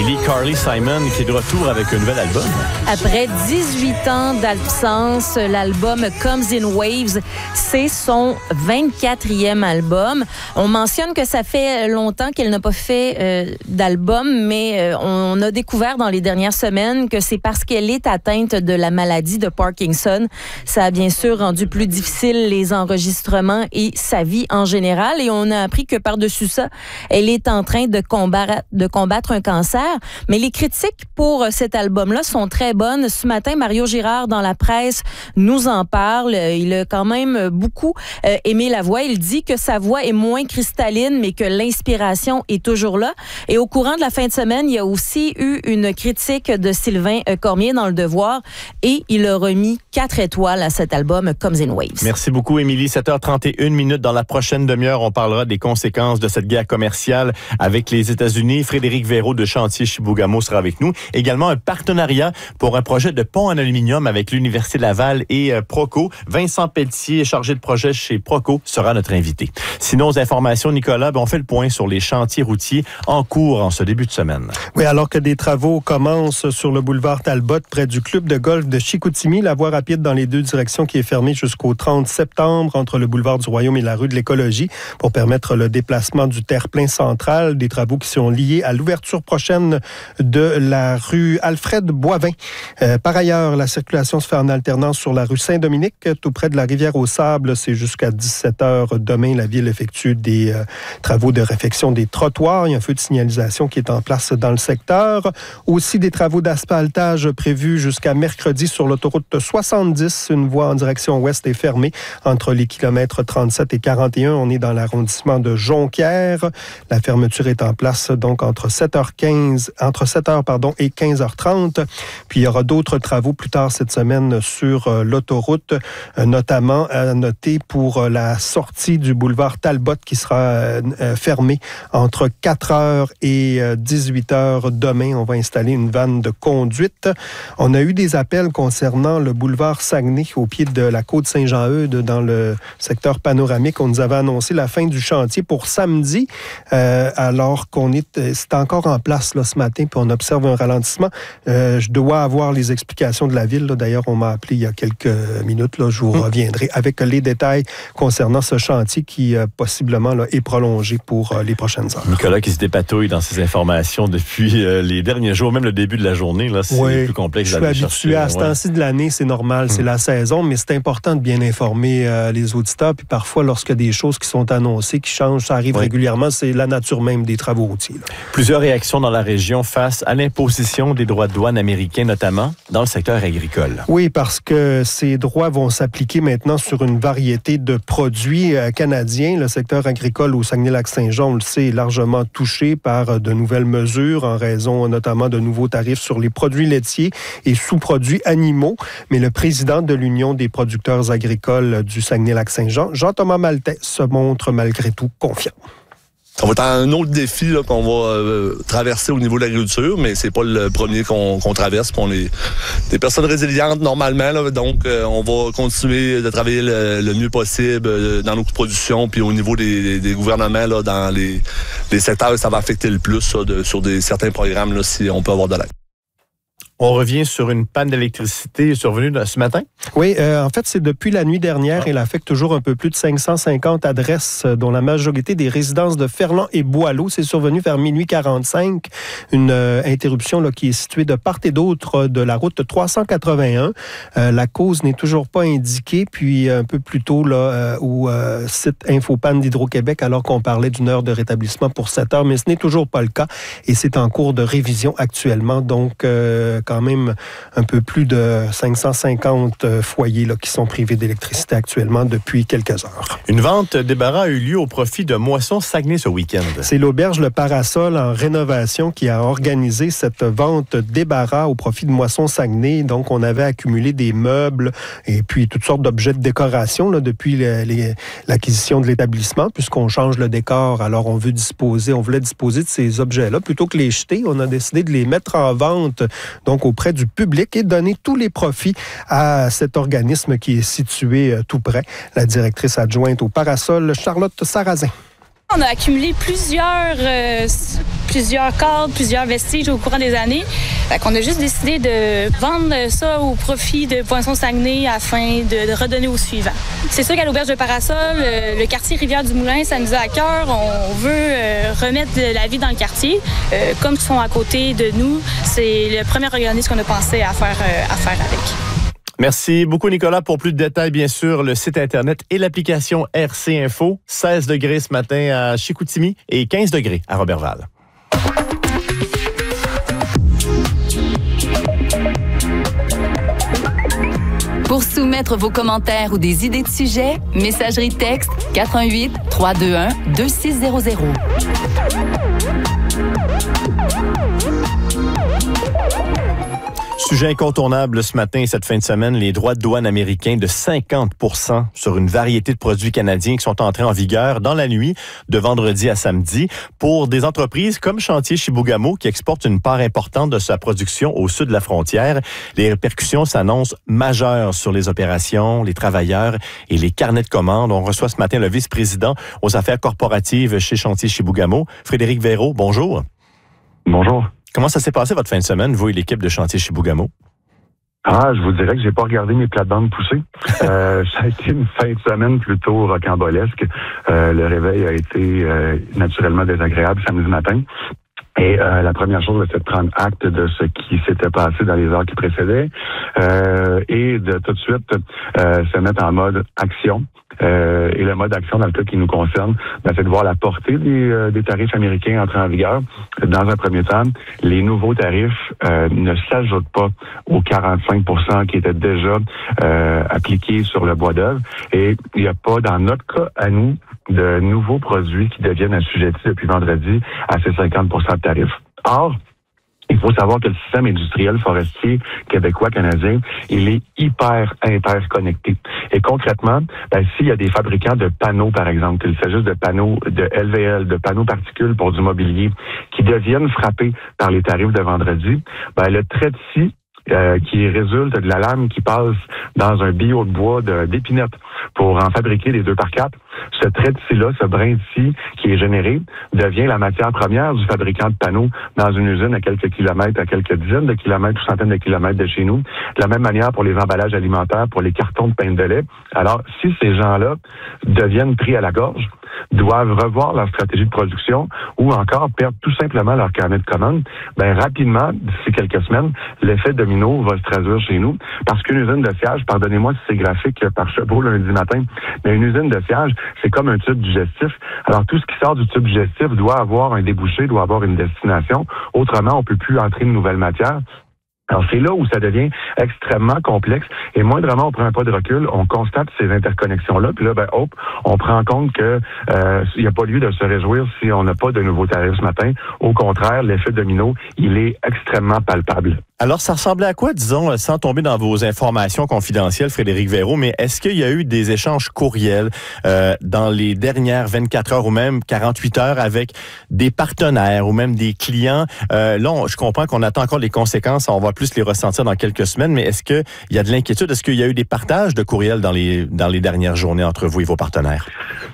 Émilie, Carly Simon qui est de retour avec un nouvel album. Après 18 ans d'absence, l'album Comes in Waves, c'est son 24e album. On mentionne que ça fait longtemps qu'elle n'a pas fait d'album, mais on a découvert dans les dernières semaines que c'est parce qu'elle est atteinte de la maladie de Parkinson. Ça a bien sûr rendu plus difficile les enregistrements et sa vie en général. Et on a appris que par-dessus ça, elle est en train de combattre un cancer. Mais les critiques pour cet album-là sont très bonnes. Ce matin, Mario Girard, dans la presse, nous en parle. Il a quand même beaucoup aimé la voix. Il dit que sa voix est moins cristalline, mais que l'inspiration est toujours là. Et au courant de la fin de semaine, il y a aussi eu une critique de Sylvain Cormier dans Le Devoir et il a remis 4 étoiles à cet album Comes in Waves. Merci beaucoup, Émilie. 7h31. Dans la prochaine demi-heure, on parlera des conséquences de cette guerre commerciale avec les États-Unis. Frédéric Véraud de Chantier Chibougamau sera avec nous. Également, un partenariat pour un projet de pont en aluminium avec l'Université Laval et Proco. Vincent Pelletier, chargé de projet chez Proco, sera notre invité. Sinon, aux informations, Nicolas, on fait le point sur les chantiers routiers en cours en ce début de semaine. Oui, alors que des travaux commencent sur le boulevard Talbot, près du club de golf de Chicoutimi, la voie rapide dans les deux directions qui est fermée jusqu'au 30 septembre entre le boulevard du Royaume et la rue de l'Écologie pour permettre le déplacement du terre-plein central, des travaux qui sont liés à l'ouverture prochaine de la rue Alfred Boivin. Par ailleurs, la circulation se fait en alternance sur la rue Saint-Dominique, tout près de la Rivière-aux-Sables. C'est jusqu'à 17h demain. La ville effectue des travaux de réfection des trottoirs. Il y a un feu de signalisation qui est en place dans le secteur. Aussi des travaux d'asphaltage prévus jusqu'à mercredi sur l'autoroute 70. Une voie en direction ouest est fermée entre les kilomètres 37 et 41. On est dans l'arrondissement de Jonquière. La fermeture est en place donc entre 7h et 15h30. Puis il y aura d'autres travaux plus tard cette semaine sur l'autoroute, notamment à noter pour la sortie du boulevard Talbot qui sera fermée entre 4h et 18h demain. On va installer une vanne de conduite. On a eu des appels concernant le boulevard Saguenay au pied de la côte Saint-Jean-Eudes dans le secteur panoramique. On nous avait annoncé la fin du chantier pour samedi, alors c'est encore en place là, ce matin, puis on observe un ralentissement. Je dois avoir les explications de la ville. Là. D'ailleurs, on m'a appelé il y a quelques minutes. Là, je vous reviendrai avec les détails concernant ce chantier qui, possiblement, là, est prolongé pour les prochaines heures. Nicolas qui se dépatouille dans ses informations depuis les derniers jours, même le début de la journée. Là, c'est plus complexe d'aller chercher. Je suis habitué à ce temps-ci de l'année, c'est normal, c'est la saison, mais c'est important de bien informer les auditeurs. Puis parfois, lorsqu'il y a des choses qui sont annoncées, qui changent, ça arrive régulièrement, c'est la nature même des travaux routiers. Là. Plusieurs réactions dans la région face à l'imposition des droits de douane américains, notamment dans le secteur agricole. Oui, parce que ces droits vont s'appliquer maintenant sur une variété de produits canadiens. Le secteur agricole au Saguenay-Lac-Saint-Jean, on le sait, est largement touché par de nouvelles mesures en raison notamment de nouveaux tarifs sur les produits laitiers et sous-produits animaux. Mais le président de l'Union des producteurs agricoles du Saguenay-Lac-Saint-Jean, Jean-Thomas Maltais, se montre malgré tout confiant. Ça va être un autre défi là, qu'on va traverser au niveau de l'agriculture, mais c'est pas le premier qu'on traverse. On est des personnes résilientes normalement, là, donc on va continuer de travailler le mieux possible dans nos productions, puis au niveau des gouvernements, là, dans les secteurs où ça va affecter le plus sur certains programmes, là, si on peut avoir de l'aide. On revient sur une panne d'électricité survenue ce matin? Oui, en fait, c'est depuis la nuit dernière. Elle affecte toujours un peu plus de 550 adresses, dont la majorité des résidences de Ferland et Boileau. C'est survenu vers minuit 45. Une interruption là, qui est située de part et d'autre de la route 381. La cause n'est toujours pas indiquée. Puis un peu plus tôt, là, au site Infopanne d'Hydro-Québec, alors qu'on parlait d'une heure de rétablissement pour 7 heures, mais ce n'est toujours pas le cas. Et c'est en cours de révision actuellement. Donc, quand même un peu plus de 550 foyers là, qui sont privés d'électricité actuellement depuis quelques heures. Une vente débarras a eu lieu au profit de Moisson Saguenay ce week-end. C'est l'auberge Le Parasol en rénovation qui a organisé cette vente débarras au profit de Moisson Saguenay. Donc, on avait accumulé des meubles et puis toutes sortes d'objets de décoration là, depuis l'acquisition de l'établissement, puisqu'on change le décor. Alors, on voulait disposer de ces objets-là. Plutôt que les jeter, on a décidé de les mettre en vente donc auprès du public et donner tous les profits à cet organisme qui est situé tout près. La directrice adjointe au Parasol, Charlotte Sarrazin. On a accumulé plusieurs cadres, plusieurs vestiges au courant des années. Fait qu'on a juste décidé de vendre ça au profit de Poinçons Saguenay afin de redonner au suivant. C'est sûr qu'à l'Auberge de Parasol, le quartier Rivière-du-Moulin, ça nous a à cœur. On veut remettre de la vie dans le quartier. Comme ils sont à côté de nous, c'est le premier organisme qu'on a pensé à faire avec. Merci beaucoup, Nicolas. Pour plus de détails, bien sûr, le site Internet et l'application RC Info. 16 degrés ce matin à Chicoutimi et 15 degrés à Roberval. Pour soumettre vos commentaires ou des idées de sujets, messagerie texte 88 321 2600. Sujet incontournable ce matin et cette fin de semaine, les droits de douane américains de 50% sur une variété de produits canadiens qui sont entrés en vigueur dans la nuit de vendredi à samedi pour des entreprises comme Chantier Chibougamau qui exportent une part importante de sa production au sud de la frontière. Les répercussions s'annoncent majeures sur les opérations, les travailleurs et les carnets de commandes. On reçoit ce matin le vice-président aux affaires corporatives chez Chantier Chibougamau, Frédéric Véraud. Bonjour. Bonjour. Comment ça s'est passé votre fin de semaine, vous et l'équipe de Chantier Chibougamau? Je vous dirais que j'ai pas regardé mes plates-bandes pousser. Ça a été une fin de semaine plutôt rocambolesque. Le réveil a été naturellement désagréable samedi matin. Et la première chose, c'était de prendre acte de ce qui s'était passé dans les heures qui précédaient et de tout de suite se mettre en mode action. Et le mode action dans le cas qui nous concerne, c'est de voir la portée des tarifs américains entrer en vigueur. Dans un premier temps, les nouveaux tarifs ne s'ajoutent pas aux 45% qui étaient déjà appliqués sur le bois d'œuvre. Et il n'y a pas, dans notre cas à nous, de nouveaux produits qui deviennent assujettis depuis vendredi à ces 50% de tarifs. Or, il faut savoir que le système industriel forestier québécois, canadien, il est hyper interconnecté. Et concrètement, s'il y a des fabricants de panneaux, par exemple, qu'il s'agisse de panneaux de LVL, de panneaux particules pour du mobilier, qui deviennent frappés par les tarifs de vendredi, le trait de scie qui résulte de la lame qui passe dans un bio de bois d'épinette pour en fabriquer des 2x4. Ce trait de scie-là, ce brin de scie qui est généré, devient la matière première du fabricant de panneaux dans une usine à quelques kilomètres, à quelques dizaines de kilomètres ou centaines de kilomètres de chez nous. De la même manière pour les emballages alimentaires, pour les cartons de pain de lait. Alors, si ces gens-là deviennent pris à la gorge, doivent revoir leur stratégie de production ou encore perdre tout simplement leur carnet de commandes, rapidement, d'ici quelques semaines, l'effet domino va se traduire chez nous. Parce qu'une usine de sciage, pardonnez-moi si c'est graphique par Chabot lundi matin, mais une usine de sciage, c'est comme un tube digestif. Alors, tout ce qui sort du tube digestif doit avoir un débouché, doit avoir une destination. Autrement, on peut plus entrer de nouvelles matières. Alors, c'est là où ça devient extrêmement complexe. Et moindrement, on prend un pas de recul, on constate ces interconnexions-là, puis là, on prend en compte que il n'y a pas lieu de se réjouir si on n'a pas de nouveaux tarifs ce matin. Au contraire, l'effet domino, il est extrêmement palpable. Alors, ça ressemblait à quoi, disons, sans tomber dans vos informations confidentielles, Frédéric Véraud, mais est-ce qu'il y a eu des échanges courriels dans les dernières 24 heures ou même 48 heures avec des partenaires ou même des clients? Là, je comprends qu'on attend encore les conséquences, on va plus les ressentir dans quelques semaines, mais est-ce qu'il y a de l'inquiétude? Est-ce qu'il y a eu des partages de courriels dans les dernières journées entre vous et vos partenaires?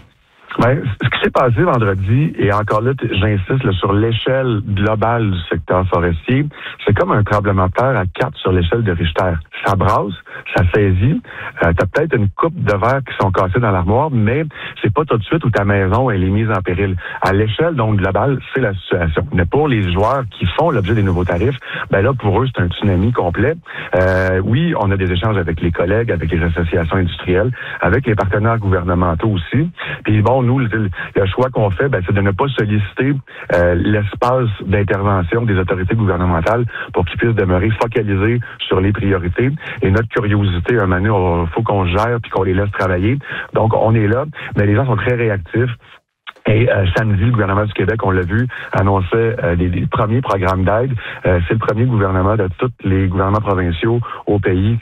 Ce qui s'est passé vendredi, et encore là, j'insiste sur l'échelle globale du secteur forestier, c'est comme un tremblement de terre à 4 sur l'échelle de Richter. Ça brasse, ça saisit, t'as peut-être une coupe de verre qui sont cassés dans l'armoire, mais c'est pas tout de suite où ta maison elle est mise en péril. À l'échelle donc globale, c'est la situation. Mais pour les joueurs qui font l'objet des nouveaux tarifs, là pour eux c'est un tsunami complet. Oui, on a des échanges avec les collègues, avec les associations industrielles, avec les partenaires gouvernementaux aussi. Puis nous, le choix qu'on fait, c'est de ne pas solliciter l'espace d'intervention des autorités gouvernementales pour qu'ils puissent demeurer focalisés sur les priorités. Et notre curiosité, un moment donné, il faut qu'on gère puis qu'on les laisse travailler. Donc, on est là, mais les gens sont très réactifs. Et samedi, le gouvernement du Québec, on l'a vu, annonçait les premiers programmes d'aide. C'est le premier gouvernement de tous les gouvernements provinciaux au pays